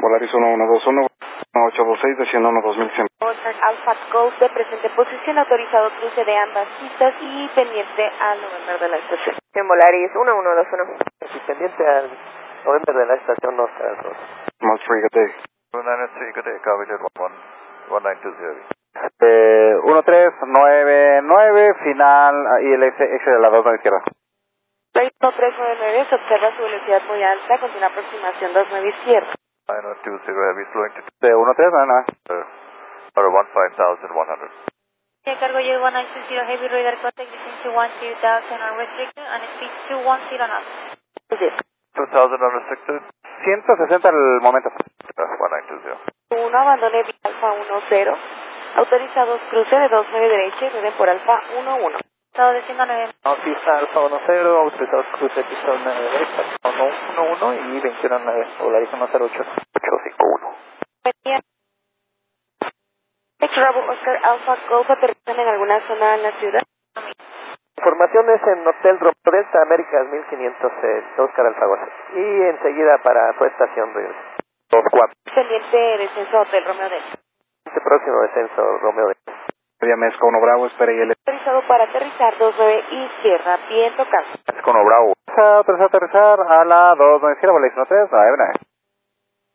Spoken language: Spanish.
Volaris 1121, 826, desciendo 2100. Oscar Alpha Golf de presente posición, autorizado cruce de ambas pistas y pendiente al November de la estación. En Volaris 1121. Y pendiente al November de la estación Oscar Alpha. Most free, good day. 293, good day, Coverage 1920. 1399, final, y el exit de la 2 a la izquierda. Flight 1399, se observa su velocidad muy alta, continúa aproximación 29 izquierda. 9020, heavy slowing to 1399. or 15,100. Cargo J1920 Heavy Radar contact distance 10,000 unrestricted and speed 210 knots. 2,000 unrestricted, 160 al momento. 1920. 1, abandone vía Alfa 10, autorizados cruce de 29 derecha y rueden por Alfa 11. Estado de 109. Pista Alfa 10, autorizados cruce pista 9 derecha, 11 y 219, Volaris 108. 851. Bravo Oscar Alpha Golf, aterrizan en alguna zona en la ciudad. Informaciones en Hotel Romeo Delta Américas 1500 Oscar Alfa Golf. Y enseguida para su estación de 24. Pendiente descenso Hotel Romeo Delta. este próximo descenso Romeo Delta. Media Mezco 1 Bravo, espera y el Autorizado para aterrizar 29 izquierda, viento calmo. Mezco 1 Bravo. Autorizado a aterrizar a la 2 izquierda, Volaris 13, 9.